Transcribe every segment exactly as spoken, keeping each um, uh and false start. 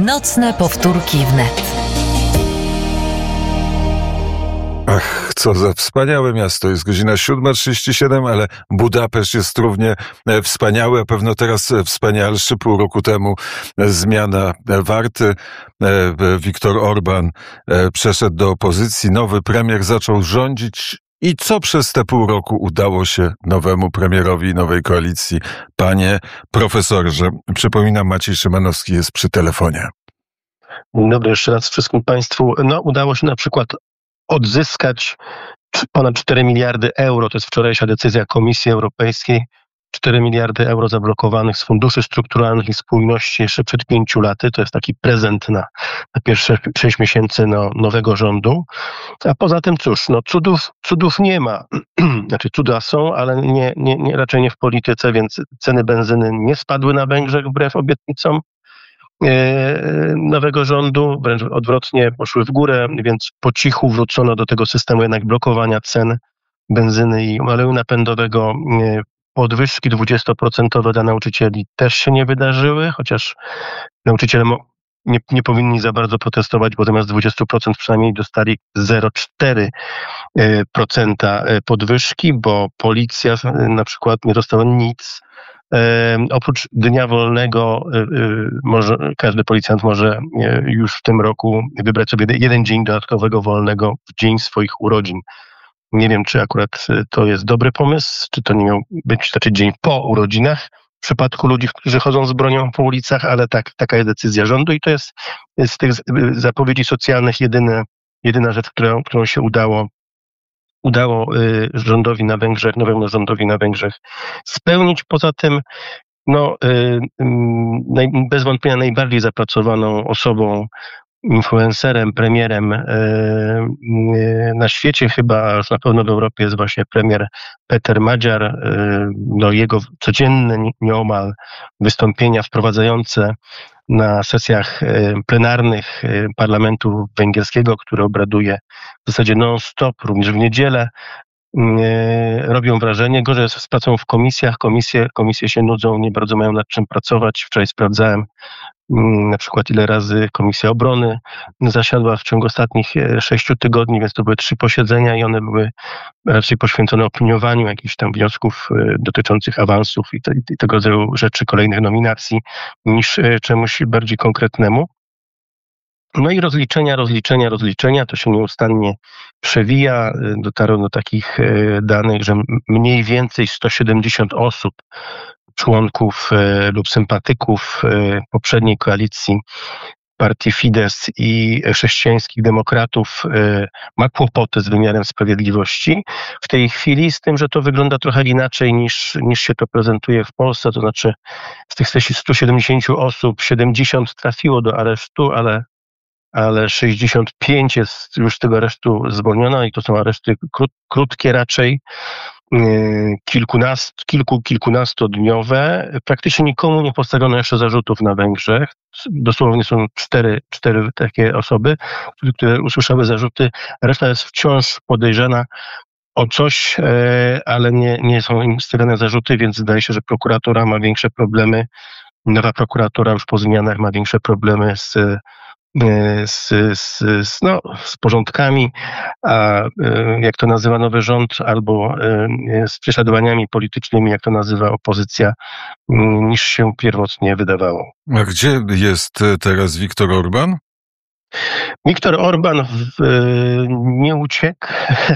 Nocne powtórki wnet. Ach, co za wspaniałe miasto. Jest godzina siódma trzydzieści siedem, ale Budapeszt jest równie wspaniały, a pewno teraz wspanialszy. Pół roku temu zmiana warty. Viktor Orban przeszedł do opozycji. Nowy premier zaczął rządzić. I co przez te pół roku udało się nowemu premierowi i nowej koalicji? Panie profesorze, przypominam, Maciej Szymanowski jest przy telefonie. Dzień dobry jeszcze raz wszystkim Państwu. No, udało się na przykład odzyskać ponad cztery miliardy euro. To jest wczorajsza decyzja Komisji Europejskiej. cztery miliardy euro zablokowanych z funduszy strukturalnych i spójności jeszcze przed pięciu laty. To jest taki prezent na, na pierwsze sześć miesięcy no, nowego rządu. A poza tym cóż, no cudów, cudów nie ma. Znaczy cuda są, ale nie, nie, nie, raczej nie w polityce, więc ceny benzyny nie spadły na Węgrzech wbrew obietnicom nowego rządu, wręcz odwrotnie poszły w górę, więc po cichu wrócono do tego systemu jednak blokowania cen benzyny i oleju napędowego. Podwyżki dwudziestoprocentowe dla nauczycieli też się nie wydarzyły, chociaż nauczyciele nie, nie powinni za bardzo protestować, bo zamiast dwadzieścia procent przynajmniej dostali zero przecinek cztery procent podwyżki, bo policja na przykład nie dostała nic. E, oprócz dnia wolnego e, e, może, każdy policjant może e, już w tym roku wybrać sobie jeden dzień dodatkowego wolnego w dzień swoich urodzin. Nie wiem, czy akurat to jest dobry pomysł, czy to nie miał być znaczy dzień po urodzinach w przypadku ludzi, którzy chodzą z bronią po ulicach, ale tak, taka jest decyzja rządu i to jest z tych zapowiedzi socjalnych jedyne, jedyna rzecz, którą, którą się udało udało y, rządowi na Węgrzech, nowemu rządowi na Węgrzech spełnić. Poza tym, no, y, y, naj, bez wątpienia najbardziej zapracowaną osobą, influencerem, premierem y, y, na świecie, chyba już na pewno w Europie, jest właśnie premier Peter Magyar. Y, no, jego codzienne nieomal wystąpienia wprowadzające na sesjach plenarnych parlamentu węgierskiego, który obraduje w zasadzie non-stop, również w niedzielę, robią wrażenie. Gorzej jest z pracą w komisjach. Komisje, komisje się nudzą, nie bardzo mają nad czym pracować. Wczoraj sprawdzałem na przykład ile razy Komisja Obrony zasiadła w ciągu ostatnich sześciu tygodni, więc to były trzy posiedzenia i one były raczej poświęcone opiniowaniu jakichś tam wniosków dotyczących awansów i, te, i tego rodzaju rzeczy, kolejnych nominacji, niż czemuś bardziej konkretnemu. No i rozliczenia, rozliczenia, rozliczenia, to się nieustannie przewija. Dotarło do takich danych, że mniej więcej sto siedemdziesiąt osób, członków e, lub sympatyków e, poprzedniej koalicji partii Fidesz i chrześcijańskich demokratów e, ma kłopoty z wymiarem sprawiedliwości w tej chwili, z tym, że to wygląda trochę inaczej niż, niż się to prezentuje w Polsce, to znaczy z tych stu siedemdziesięciu osób siedemdziesiąt trafiło do aresztu, ale ale sześćdziesiąt pięć jest już z tego aresztu zwolniono i to są areszty krót, krótkie raczej, kilkunast, kilku, kilkunastodniowe. Praktycznie nikomu nie postawiono jeszcze zarzutów na Węgrzech. Dosłownie są cztery, cztery takie osoby, które usłyszały zarzuty. Reszta jest wciąż podejrzana o coś, ale nie, nie są im stawiane zarzuty, więc zdaje się, że prokuratura ma większe problemy. Nowa prokuratura już po zmianach ma większe problemy z Z, z, z, no, z porządkami, a jak to nazywa nowy rząd, albo z prześladowaniami politycznymi, jak to nazywa opozycja, niż się pierwotnie wydawało. A gdzie jest teraz Viktor Orban? Viktor Orban w, nie uciekł.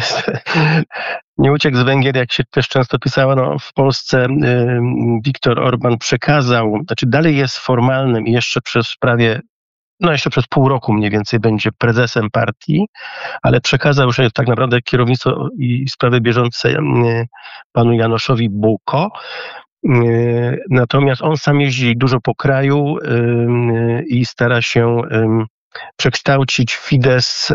Nie uciekł z Węgier, jak się też często pisało. No, w Polsce Viktor Orban przekazał, znaczy dalej jest formalnym i jeszcze przez prawie No jeszcze przez pół roku mniej więcej będzie prezesem partii, ale przekazał już tak naprawdę kierownictwo i sprawy bieżące panu Januszowi Bułko. Natomiast on sam jeździ dużo po kraju i stara się przekształcić Fidesz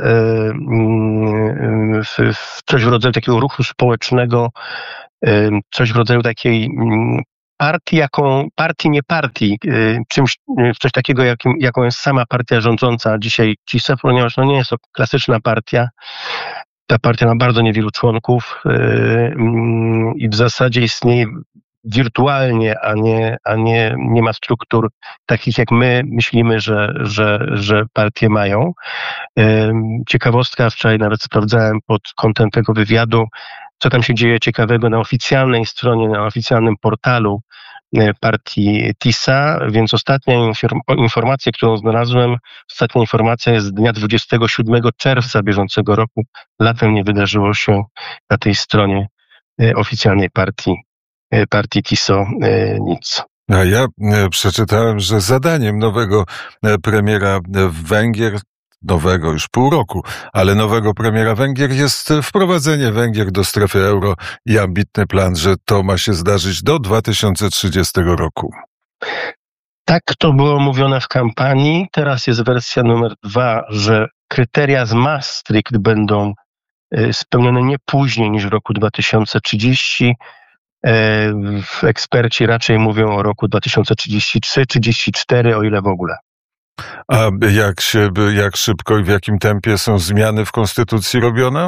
w coś w rodzaju takiego ruchu społecznego, coś w rodzaju takiej partii, jaką, partii nie partii, czymś, coś takiego, jakim, jaką jest sama partia rządząca dzisiaj Cisza, ponieważ no nie jest to klasyczna partia. Ta partia ma bardzo niewielu członków i w zasadzie istnieje wirtualnie, a nie, a nie, nie ma struktur takich, jak my myślimy, że, że, że partie mają. Ciekawostka, wczoraj nawet sprawdzałem pod kątem tego wywiadu, co tam się dzieje ciekawego na oficjalnej stronie, na oficjalnym portalu partii TISA, więc ostatnia informacja, którą znalazłem, ostatnia informacja jest z dnia dwudziestego siódmego czerwca bieżącego roku. Latem nie wydarzyło się na tej stronie oficjalnej partii, partii TISO nic. A ja przeczytałem, że zadaniem nowego premiera Węgier, nowego już pół roku, ale nowego premiera Węgier jest wprowadzenie Węgier do strefy euro i ambitny plan, że to ma się zdarzyć do dwa tysiące trzydziestego roku. Tak to było mówione w kampanii. Teraz jest wersja numer dwa, że kryteria z Maastricht będą spełnione nie później niż w roku dwa tysiące trzydziestym. Eksperci raczej mówią o roku dwa tysiące trzydziestym trzecim, trzydziestym czwartym, o ile w ogóle. A jak się, jak szybko i w jakim tempie są zmiany w konstytucji robione?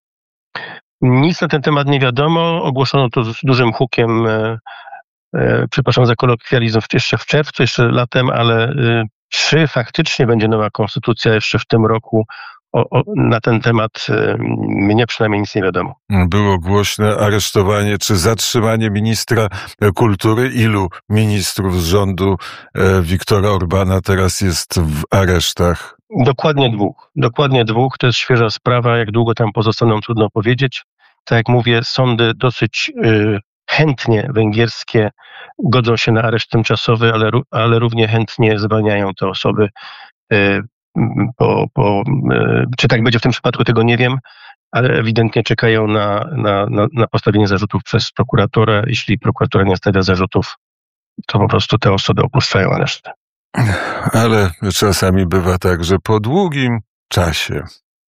Nic na ten temat nie wiadomo. Ogłoszono to z dużym hukiem, e, e, przepraszam za kolokwializm, jeszcze w czerwcu, jeszcze latem, ale e, czy faktycznie będzie nowa konstytucja jeszcze w tym roku? O, o, na ten temat e, mnie przynajmniej nic nie wiadomo. Było głośne aresztowanie czy zatrzymanie ministra kultury. Ilu ministrów z rządu e, Viktora Orbana teraz jest w aresztach? Dokładnie dwóch. Dokładnie dwóch. To jest świeża sprawa. Jak długo tam pozostaną, trudno powiedzieć. Tak jak mówię, sądy dosyć y, chętnie węgierskie godzą się na areszt tymczasowy, ale, ale równie chętnie zwalniają te osoby. Y, po, po, y, czy tak będzie w tym przypadku, tego nie wiem, ale ewidentnie czekają na, na, na, na postawienie zarzutów przez prokuratora. Jeśli prokuratura nie stawia zarzutów, to po prostu te osoby opuszczają areszt. Ale czasami bywa tak, że po długim czasie.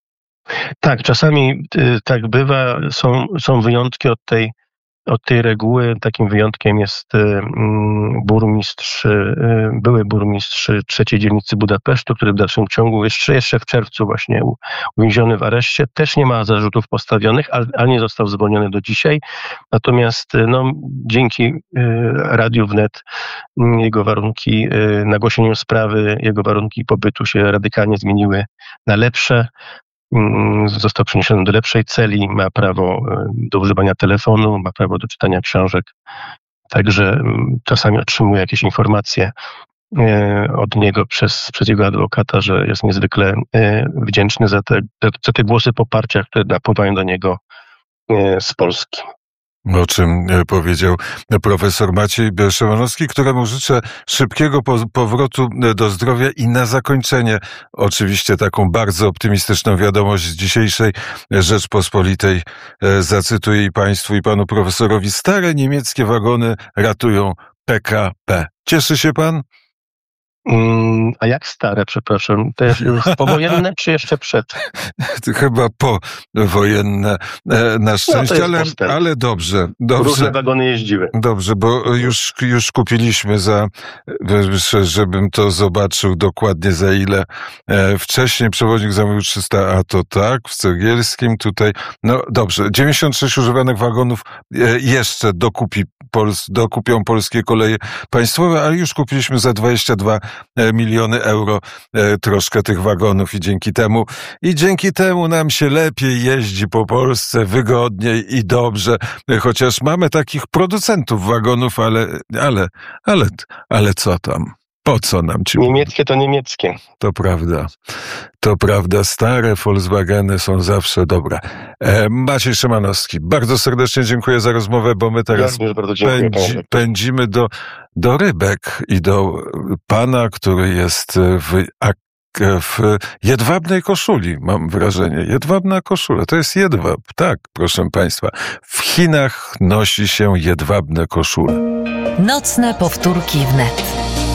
Tak, czasami y, tak bywa. Są, są wyjątki od tej, od tej reguły. Takim wyjątkiem jest y, burmistrz, y, były burmistrz trzeciej dzielnicy Budapesztu, który w dalszym ciągu jeszcze, jeszcze w czerwcu właśnie uwięziony w areszcie. Też nie ma zarzutów postawionych, ale, ale nie został zwolniony do dzisiaj. Natomiast no, dzięki y, Radiu Wnet jego warunki, y, nagłośnieniu sprawy, jego warunki pobytu się radykalnie zmieniły na lepsze. Został przeniesiony do lepszej celi, ma prawo do używania telefonu, ma prawo do czytania książek. Także czasami otrzymuje jakieś informacje od niego przez, przez jego adwokata, że jest niezwykle wdzięczny za te, za te głosy poparcia, które napływają do niego z Polski. O czym powiedział profesor Maciej Szymanowski, któremu życzę szybkiego powrotu do zdrowia i na zakończenie oczywiście taką bardzo optymistyczną wiadomość z dzisiejszej Rzeczpospolitej zacytuję i państwu i panu profesorowi. Stare niemieckie wagony ratują P K P. Cieszy się pan? Mm, a jak stare, przepraszam? To jest powojenne czy jeszcze przed? Chyba powojenne na szczęście, no ale, ale dobrze, dobrze. Różne wagony jeździły. Dobrze, bo już, już kupiliśmy za, żebym to zobaczył dokładnie za ile. Wcześniej przewodnik zamówił trzysta, a to tak, w Cegielskim tutaj. No dobrze, dziewięćdziesiąt sześć używanych wagonów jeszcze dokupi, Pols, dokupią Polskie Koleje Państwowe, ale już kupiliśmy za dwadzieścia dwa miliony euro troszkę tych wagonów i dzięki temu i dzięki temu nam się lepiej jeździ po Polsce, wygodniej i dobrze, chociaż mamy takich producentów wagonów, ale, ale, ale, ale co tam? Po co nam ci... Niemieckie to niemieckie. To prawda. To prawda. Stare Volkswageny są zawsze dobre. E, Maciej Szymanowski, bardzo serdecznie dziękuję za rozmowę, bo my teraz ja bardzo dziękuję, pędzi, pędzimy do, do Rybek i do pana, który jest w, w jedwabnej koszuli, mam wrażenie. Jedwabna koszula, to jest jedwab. Tak, proszę państwa. W Chinach nosi się jedwabne koszule. Nocne powtórki wnet.